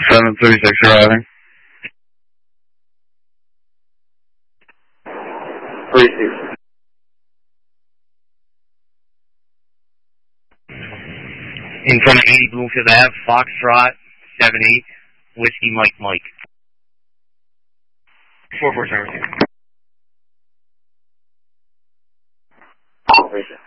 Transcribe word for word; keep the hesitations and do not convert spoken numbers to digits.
seven thirty-six arriving. three six. In front of eighty Bloomfield Ave, Foxtrot, seven eight, Whiskey Mike Mike. four four seven. three six.